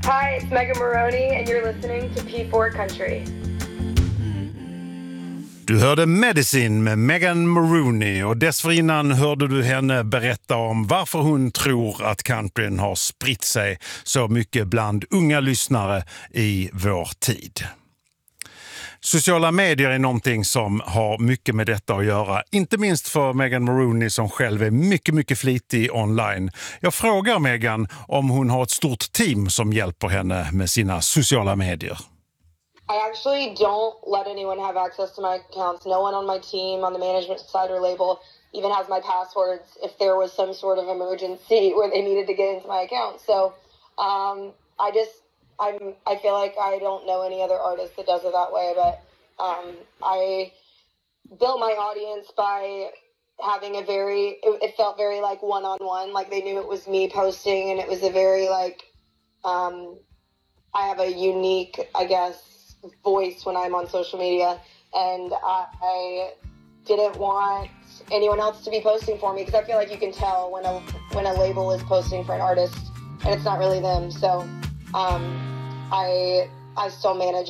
Hi, it's Megan Maroney and you're listening to P4 Country. Du hörde Medicine med Megan Maroney och dessförinnan hörde du henne berätta om varför hon tror att countryn har spritt sig så mycket bland unga lyssnare i vår tid. Sociala medier är någonting som har mycket med detta att göra. Inte minst för Megan Maroney som själv är mycket flitig online. Jag frågar Megan om hon har ett stort team som hjälper henne med sina sociala medier. I actually don't let anyone have access to my accounts. No one on my team, on the management side or label, even has my passwords if there was some sort of emergency where they needed to get into my account. So I feel like I don't know any other artist that does it that way, but I built my audience by having it felt very like one-on-one, like they knew it was me posting, and it was a very like, I have a unique, I guess, voice when I'm on social media, and I didn't want anyone else to be posting for me because I feel like you can tell when a label is posting for an artist and it's not really them. So I still manage